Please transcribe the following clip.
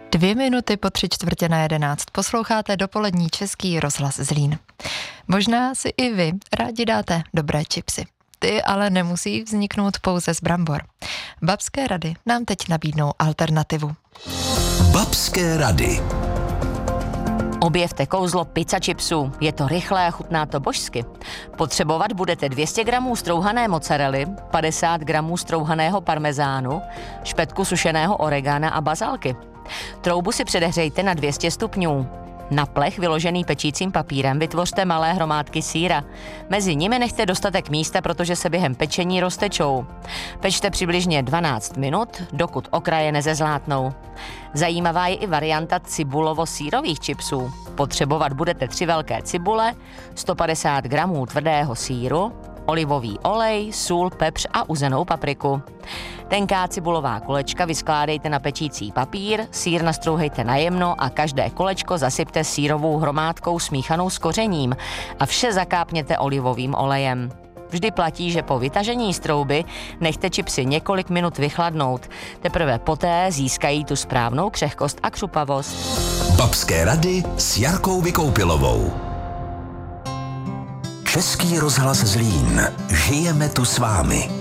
2 minuty po 11:45 posloucháte dopolední Český rozhlas Zlín. Možná si i vy rádi dáte dobré chipsy. Ty ale nemusí vzniknout pouze z brambor. Babské rady nám teď nabídnou alternativu. Babské rady. Objevte kouzlo pizza chipsů. Je to rychlé a chutná to božsky. Potřebovat budete 200 gramů strouhané mozzarelly, 50 gramů strouhaného parmezánu, špetku sušeného oregana a bazalky. Troubu si předehřejte na 200 stupňů. Na plech vyložený pečícím papírem vytvořte malé hromádky sýra. Mezi nimi nechte dostatek místa, protože se během pečení roztečou. Pečte přibližně 12 minut, dokud okraje nezezlátnou. Zajímavá je i varianta cibulovo-sýrových chipsů. Potřebovat budete 3 velké cibule, 150 gramů tvrdého sýru, olivový olej, sůl, pepř a uzenou papriku. Tenká cibulová kolečka vyskládejte na pečící papír, sýr nastrouhejte najemno a každé kolečko zasypte sýrovou hromádkou smíchanou s kořením a vše zakápněte olivovým olejem. Vždy platí, že po vytažení z trouby nechte chipsy několik minut vychladnout. Teprve poté získají tu správnou křehkost a křupavost. Babské rady s Jarkou Vykoupilovou. Český rozhlas Zlín. Žijeme tu s vámi.